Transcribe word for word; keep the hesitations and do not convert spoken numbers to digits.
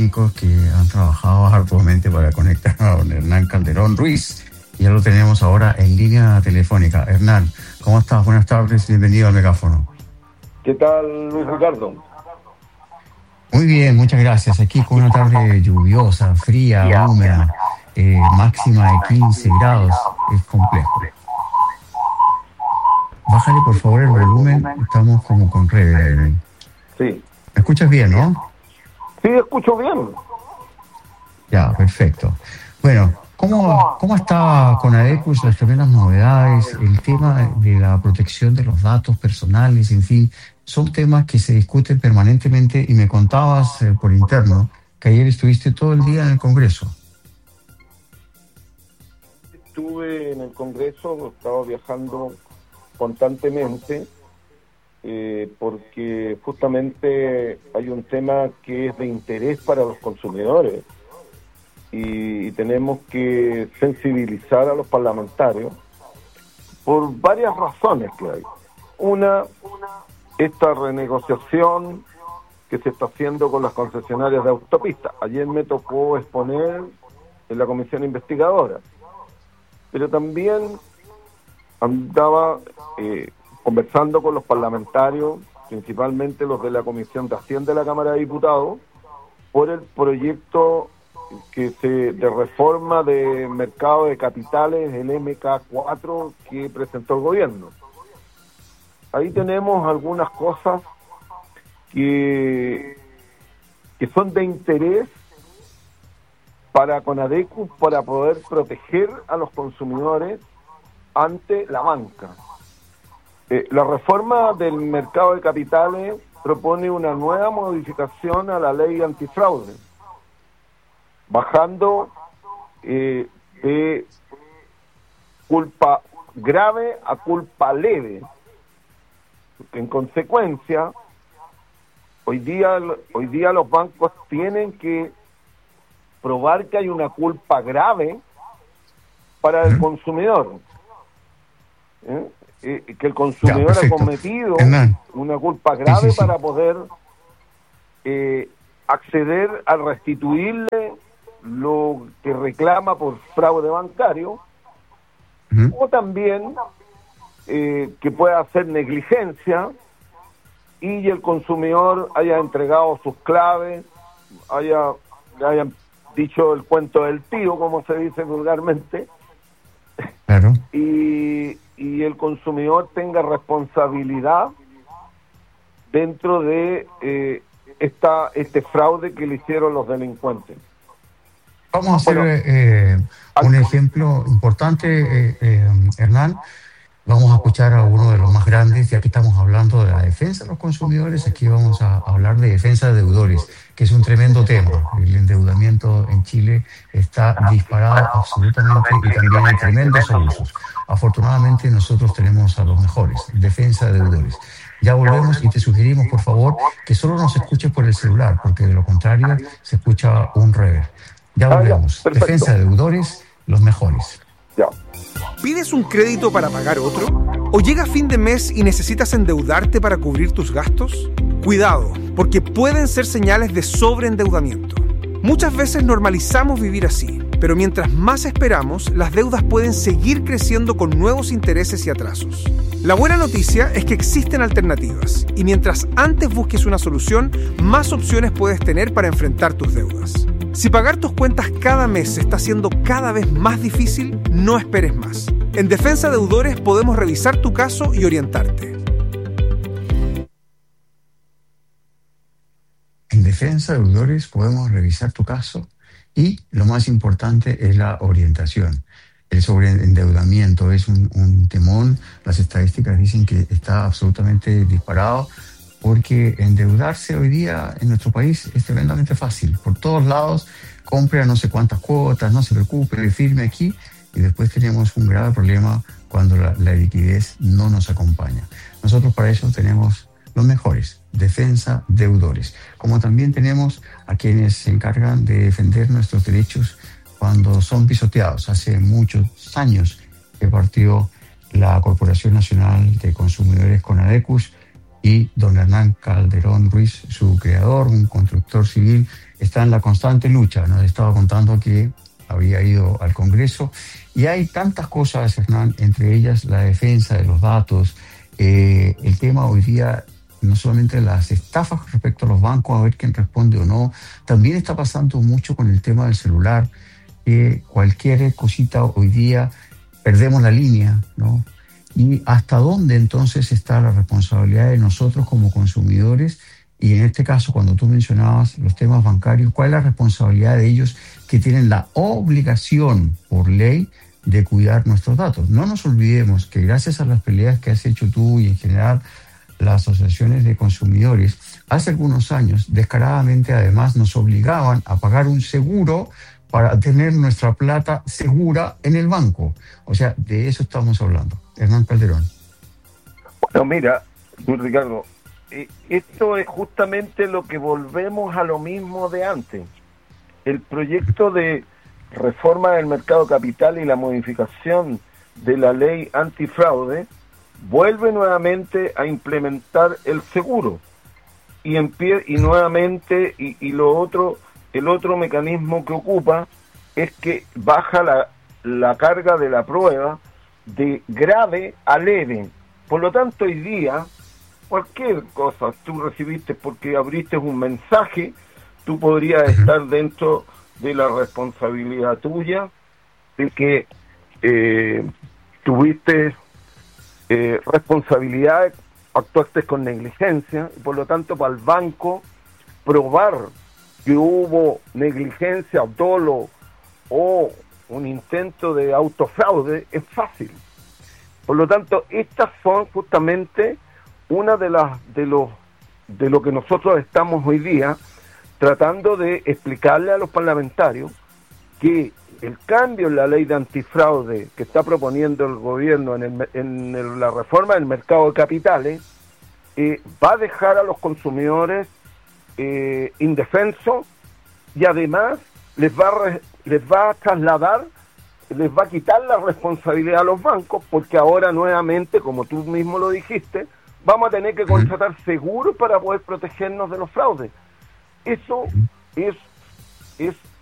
técnicos que han trabajado arduamente para conectar a don Hernán Calderón Ruiz. Y ya lo tenemos ahora en línea telefónica. Hernán, ¿cómo estás? Buenas tardes, bienvenido al megáfono. ¿Qué tal, Luis Ricardo? Muy bien, muchas gracias. Aquí con una tarde lluviosa, fría, húmeda, eh, máxima de quince grados. Es complejo. Bájale, por favor, el volumen. Estamos como con reverb. Sí. ¿Me escuchas bien, no? Sí, escucho bien. Ya, perfecto. Bueno, ¿cómo, cómo está Conadecus, las tremendas novedades, el tema de la protección de los datos personales, en fin? Son temas que se discuten permanentemente y me contabas eh, por interno que ayer estuviste todo el día en el Congreso. Estuve en el Congreso, estaba viajando constantemente eh, porque justamente hay un tema que es de interés para los consumidores y, y tenemos que sensibilizar a los parlamentarios por varias razones que hay. Una, esta renegociación que se está haciendo con las concesionarias de autopistas. Ayer me tocó exponer en la comisión investigadora, pero también andaba eh, conversando con los parlamentarios, principalmente los de la Comisión de Hacienda de la Cámara de Diputados, por el proyecto que se de reforma de mercado de capitales, el eme ka cuatro, que presentó el gobierno. Ahí tenemos algunas cosas que, que son de interés para Conadecus para poder proteger a los consumidores ante la banca. Eh, la reforma del mercado de capitales propone una nueva modificación a la ley antifraude, bajando eh, de culpa grave a culpa leve. En consecuencia, hoy día, hoy día los bancos tienen que probar que hay una culpa grave para el consumidor. ¿Eh? Eh, que el consumidor ya, ha cometido Hernán. una culpa grave sí, sí, sí. para poder eh, acceder a restituirle lo que reclama por fraude bancario, uh-huh. o también eh, que pueda hacer negligencia y el consumidor haya entregado sus claves, haya, haya dicho el cuento del tío, como se dice vulgarmente, claro. y, y el consumidor tenga responsabilidad dentro de eh, esta este fraude que le hicieron los delincuentes. Vamos a hacer bueno, eh, un al... ejemplo importante, eh, eh, Hernán. Vamos a escuchar a uno de los más grandes, ya que estamos hablando de la defensa de los consumidores. Aquí vamos a hablar de defensa de deudores, que es un tremendo tema. El endeudamiento en Chile está disparado absolutamente y también hay tremendos abusos. Afortunadamente nosotros tenemos a los mejores, defensa de deudores. Ya volvemos y te sugerimos, por favor, que solo nos escuches por el celular, porque de lo contrario se escucha un reverb. Ya volvemos. Ah, ya, defensa de deudores, los mejores. Ya. ¿Pides un crédito para pagar otro? ¿O llega fin de mes y necesitas endeudarte para cubrir tus gastos? Cuidado, porque pueden ser señales de sobreendeudamiento. Muchas veces normalizamos vivir así, pero mientras más esperamos, las deudas pueden seguir creciendo con nuevos intereses y atrasos. La buena noticia es que existen alternativas, y mientras antes busques una solución, más opciones puedes tener para enfrentar tus deudas. Si pagar tus cuentas cada mes se está haciendo cada vez más difícil, no esperes más. En Defensa de Deudores podemos revisar tu caso y orientarte. En Defensa de Deudores podemos revisar tu caso y lo más importante es la orientación. El sobreendeudamiento es un, un temón. Las estadísticas dicen que está absolutamente disparado, porque endeudarse hoy día en nuestro país es tremendamente fácil. Por todos lados, compre a no sé cuántas cuotas, no se preocupe, firme aquí, y después tenemos un grave problema cuando la, la liquidez no nos acompaña. Nosotros para eso tenemos los mejores, Defensa de Deudores, como también tenemos a quienes se encargan de defender nuestros derechos cuando son pisoteados. Hace muchos años que partió la Corporación Nacional de Consumidores Conadecus, y don Hernán Calderón Ruiz, su creador, un constructor civil, está en la constante lucha. Nos estaba contando que había ido al Congreso y hay tantas cosas, Hernán, entre ellas la defensa de los datos, eh, el tema hoy día, no solamente las estafas respecto a los bancos, a ver quién responde o no, también está pasando mucho con el tema del celular, que eh, cualquier cosita hoy día perdemos la línea, ¿no? Y hasta dónde entonces está la responsabilidad de nosotros como consumidores, y en este caso, cuando tú mencionabas los temas bancarios, ¿cuál es la responsabilidad de ellos que tienen la obligación por ley de cuidar nuestros datos? No nos olvidemos que gracias a las peleas que has hecho tú y en general las asociaciones de consumidores, hace algunos años, descaradamente además, nos obligaban a pagar un seguro para tener nuestra plata segura en el banco. O sea, de eso estamos hablando. Hernán Calderón. Bueno, mira, Ricardo, eh, esto es justamente lo que volvemos a lo mismo de antes. El proyecto de reforma del mercado capital y la modificación de la ley antifraude vuelve nuevamente a implementar el seguro y en pie, y nuevamente y, y lo otro el otro mecanismo que ocupa es que baja la, la carga de la prueba de grave a leve. Por lo tanto, hoy día cualquier cosa tú recibiste porque abriste un mensaje, tú podrías estar dentro de la responsabilidad tuya de que eh, tuviste Eh, responsabilidad, actuaste con negligencia, y por lo tanto para el banco probar que hubo negligencia, dolo o un intento de autofraude es fácil. Por lo tanto, estas son justamente una de las de los de lo que nosotros estamos hoy día tratando de explicarle a los parlamentarios, que el cambio en la ley de antifraude que está proponiendo el gobierno en, el, en el, la reforma del mercado de capitales eh, va a dejar a los consumidores eh, indefensos, y además les va, a re, les va a trasladar, les va a quitar la responsabilidad a los bancos, porque ahora nuevamente, como tú mismo lo dijiste, vamos a tener que contratar seguros para poder protegernos de los fraudes. Eso es, es